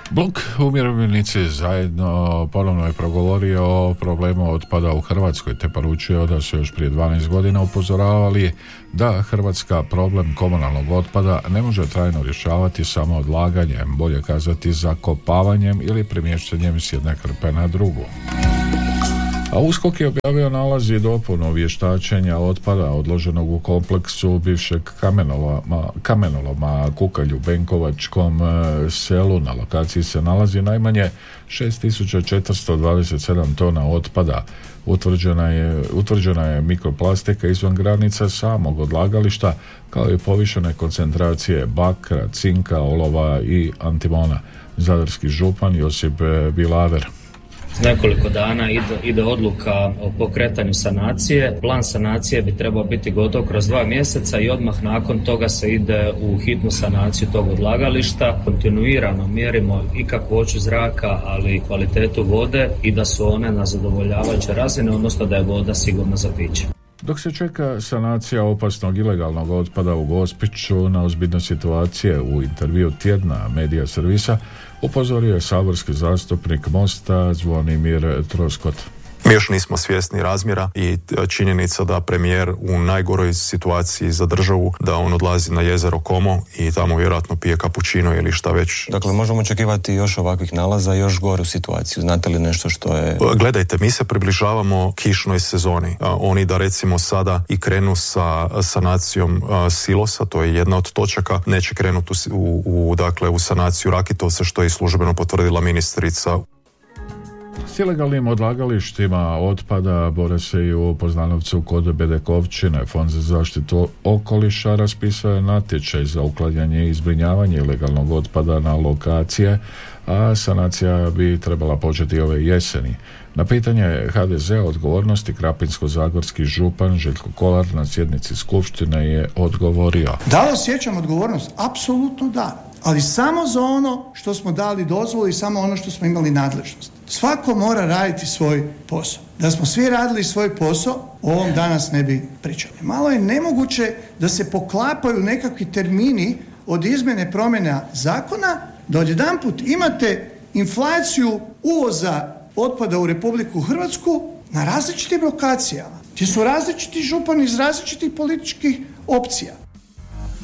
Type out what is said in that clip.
Blok umirovljenici zajedno ponovno je progovorio o problemu otpada u Hrvatskoj te poručio da su još prije 12 godina upozoravali da Hrvatska problem komunalnog otpada ne može trajno rješavati samo odlaganjem, bolje kazati zakopavanjem ili premještanjem s jedne krpe na drugu. A USKOK je objavio nalaz i dopunu vještačenja otpada odloženog u kompleksu bivšeg kamenoloma Kukalj u Benkovačkom selu. Na lokaciji se nalazi najmanje 6427 tona otpada. Utvrđena je mikroplastika izvan granica samog odlagališta, kao i povišene koncentracije bakra, cinka, olova i antimona. Zadarski župan Josip Bilaver. Nekoliko dana ide odluka o pokretanju sanacije. Plan sanacije bi trebao biti gotov kroz 2 mjeseca i odmah nakon toga se ide u hitnu sanaciju tog odlagališta. Kontinuirano mjerimo i kakvoću zraka, ali i kvalitetu vode i da su one na zadovoljavajuće razine, odnosno da je voda sigurna za piće. Dok se čeka sanacija opasnog ilegalnog otpada u Gospiću, na ozbiljnost situacije u intervju tjedna Medija servisa upozorio je saborski zastupnik Mosta Zvonimir Troskot. Mi još nismo svjesni razmjera i činjenica da premijer u najgoroj situaciji za državu, da on odlazi na jezero Como i tamo vjerojatno pije kapućino ili šta već. Dakle, možemo očekivati još ovakvih nalaza, još goru situaciju. Znate li nešto što je... Gledajte, mi se približavamo kišnoj sezoni. Oni da recimo sada i krenu sa sanacijom silosa, to je jedna od točaka, neće krenuti u sanaciju Rakitovca, što je i službeno potvrdila ministrica. S ilegalnim odlagalištima otpada bore se i u Poznanovcu kod Bedekovčine. Fond za zaštitu okoliša raspisao je natječaj za uklanjanje i zbrinjavanje ilegalnog otpada na lokacije, a sanacija bi trebala početi ove jeseni. Na pitanje HDZ odgovornosti krapinsko-zagorski župan Željko Kolar na sjednici skupštine je odgovorio: Da li osjećam odgovornost? Apsolutno da. Ali samo za ono što smo dali dozvolu i samo ono što smo imali nadležnost. Svako mora raditi svoj posao. Da smo svi radili svoj posao, o ovom danas ne bi pričali. Malo je nemoguće da se poklapaju nekakvi termini od izmjene promjena zakona, da odjedanput imate inflaciju uvoza otpada u Republiku Hrvatsku na različitim lokacijama, gdje su različiti župani iz različitih političkih opcija.